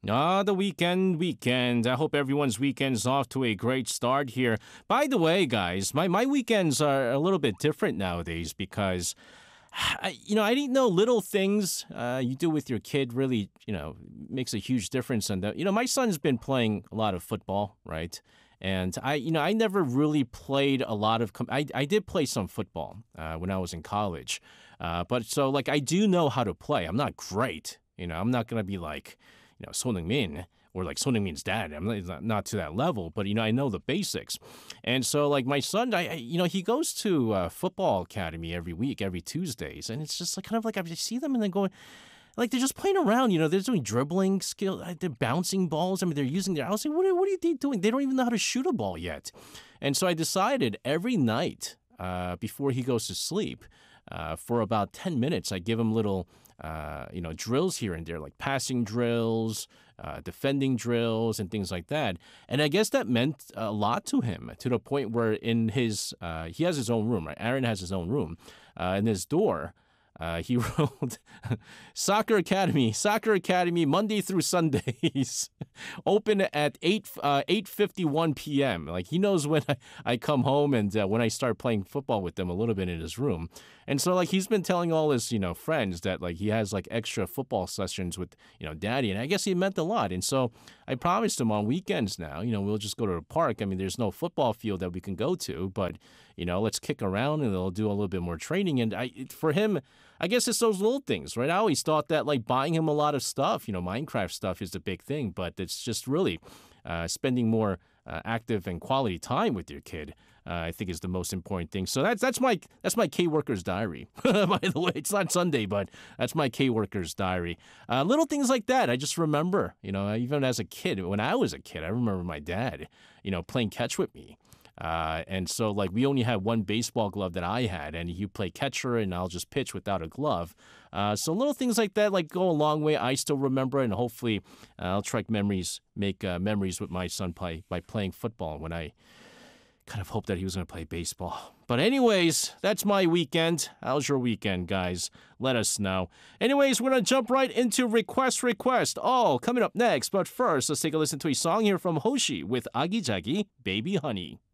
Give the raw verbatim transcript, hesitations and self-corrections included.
Ah, the weekend, weekend. I hope everyone's weekend's off to a great start here. By the way, guys, my, my weekends are a little bit different nowadays because, I, you know, I didn't know little things uh, you do with your kid really, you know, makes a huge difference. And, you know, my son's been playing a lot of football, right? And I, you know, I never really played a lot of, com- I, I did play some football uh, when I was in college. Uh, but so, like, I do know how to play. I'm not great. You know, I'm not going to be like, you know, Son Heung-min or like Son Heung-min's dad. I'm not, not to that level, but, you know, I know the basics. And so, like, my son, I, I you know, he goes to uh, football academy every week, every Tuesdays. And it's just like kind of like I see them and then going, like, they're just playing around, you know, they're doing dribbling skill, uh, they're bouncing balls. I mean, they're using their, I was like, what are, what are they doing? They don't even know how to shoot a ball yet. And so I decided every night uh, before he goes to sleep, uh, for about ten minutes, I give him little, uh, you know, drills here and there, like passing drills, uh, defending drills, and things like that. And I guess that meant a lot to him, to the point where in his, uh, he has his own room, right? Aaron has his own room. Uh, in his door, Uh, he wrote Soccer Academy, Soccer Academy, Monday through Sundays, open at eight uh, eight fifty-one p.m. Like, he knows when I, I come home and uh, when I start playing football with them a little bit in his room. And so, like, he's been telling all his, you know, friends that, like, he has, like, extra football sessions with, you know, daddy. And I guess he meant a lot. And so I promised him on weekends now, you know, we'll just go to the park. I mean, there's no football field that we can go to, but, you know, let's kick around and they'll do a little bit more training. And I, for him, I guess it's those little things, right? I always thought that, like, buying him a lot of stuff, you know, Minecraft stuff is the big thing, but it's just really uh, spending more uh, active and quality time with your kid. Uh, I think is the most important thing. So that's that's my that's my K worker's diary. By the way, it's not Sunday, but that's my K worker's diary. Uh, little things like that. I just remember, you know, even as a kid, when I was a kid, I remember my dad, you know, playing catch with me. Uh, and so, like, we only had one baseball glove that I had, and you play catcher, and I'll just pitch without a glove. Uh, so little things like that, like, go a long way. I still remember, and hopefully, uh, I'll try memories, make uh, memories with my son by by playing football when I kind of hoped that he was going to play baseball. But anyways, that's my weekend. How's your weekend, guys? Let us know. Anyways, we're going to jump right into Request Request. All coming up next. But first, let's take a listen to a song here from Hoshi with Agijagi, Baby Honey.